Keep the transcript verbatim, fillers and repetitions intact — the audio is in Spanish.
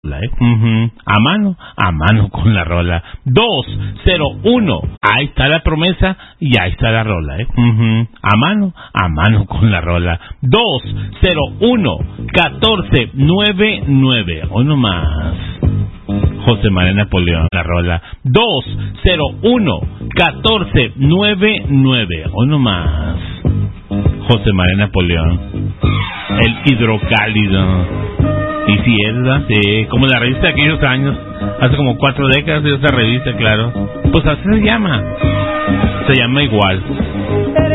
¿eh? Uh-huh. A mano, a mano con la rola. dos cero uno. Ahí está la promesa y ahí está la rola, ¿eh? Uh-huh. A mano, a mano con la rola. dos cero uno catorce noventa y nueve. Hoy nomás. José María Napoleón, la rola. dos cero uno catorce noventa y nueve. Hoy nomás. José María Napoleón. El hidrocálido. Y si es, ¿verdad? Sí, como la revista de aquellos años, hace como cuatro décadas de esa revista, claro. Pues así se llama. Se llama igual.